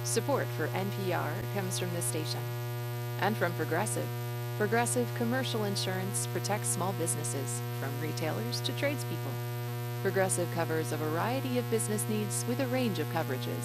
Support for NPR comes from this station and from Progressive. Progressive Commercial Insurance protects small businesses, from retailers to tradespeople. Progressive covers a variety of business needs with a range of coverages,